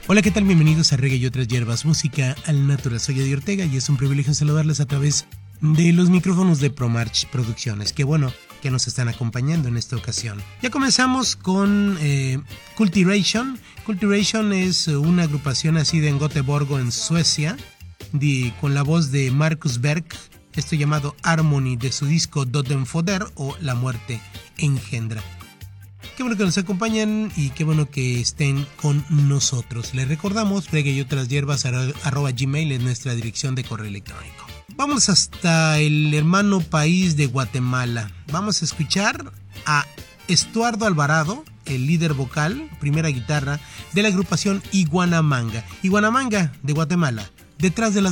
Hola, ¿qué tal? Bienvenidos a Reggae y otras hierbas, música al natural. Soy Eddie Ortega y es un privilegio saludarles a través de los micrófonos de ProMarch Producciones. Qué bueno que nos están acompañando en esta ocasión. Ya comenzamos con Cultiration. Cultiration es una agrupación nacida en Göteborg, en Suecia, con la voz de Markus Berg, esto llamado Harmony, de su disco Döden Foder, o La Muerte Engendra. Qué bueno que nos acompañan y qué bueno que estén con nosotros. Les recordamos, Reggae y otras hierbas @gmail es nuestra dirección de correo electrónico. Vamos hasta el hermano país de Guatemala. Vamos a escuchar a Estuardo Alvarado, el líder vocal, primera guitarra, de la agrupación Iguanamanga. Iguanamanga de Guatemala, detrás de las